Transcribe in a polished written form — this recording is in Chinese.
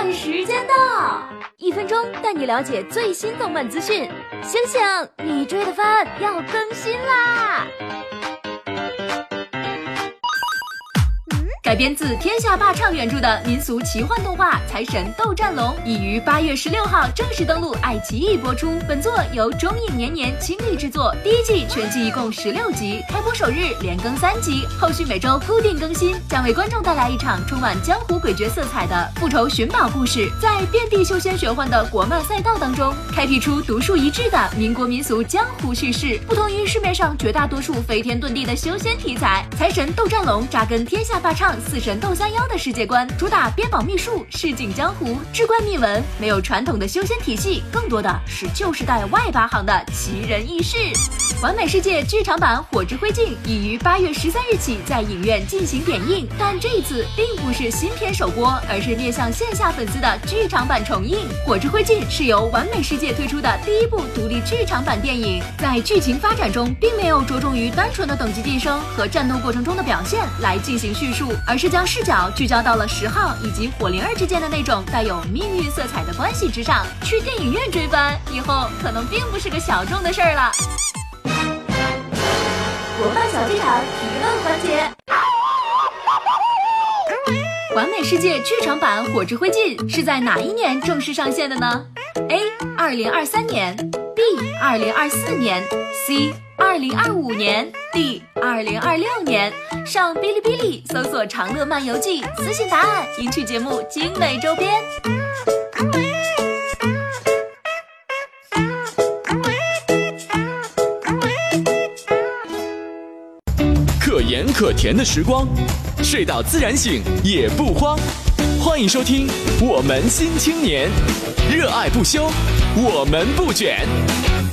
饭时间到，1分钟带你了解最新动漫资讯。醒醒，你追的番要更新啦！改编自天下霸唱原著的民俗奇幻动画《财神斗战龙》已于8月16号正式登陆爱奇艺播出。本作由中影年年倾力制作，第1季全季一共16集，开播首日连更3集，后续每周固定更新，将为观众带来一场充满江湖诡谲色彩的复仇寻宝故事。在遍地修仙玄幻的国漫赛道当中，开辟出独树一帜的民国民俗江湖叙事。不同于市面上绝大多数飞天遁地的修仙题材，《财神斗战龙》扎根天下霸唱4神斗3妖的世界观，主打编宝秘术、市井江湖、志怪秘闻，没有传统的修仙体系，更多的是旧时代外八行的奇人异事。完美世界剧场版《火之灰烬》已于8月13日起在影院进行点映，但这一次并不是新片首播，而是面向线下粉丝的剧场版重映。《火之灰烬》是由完美世界推出的第1部独立剧场版电影，在剧情发展中并没有着重于单纯的等级晋升和战斗过程中的表现来进行叙述，而是将视角聚焦到了10号以及火灵儿之间的那种带有命运色彩的关系之上。去电影院追番以后可能并不是个小众的事儿了。国漫小剧场提问环节。完美世界剧场版《火之灰烬》是在哪一年正式上线的呢？ A. 2023年 B. 2024年 C. 2025年 D. 2026年。上哔哩哔哩搜索长乐漫游记，私信答案，赢取节目精美周边。 可盐可甜的时光，睡到自然醒也不慌。欢迎收听我们新青年，热爱不休，我们不卷。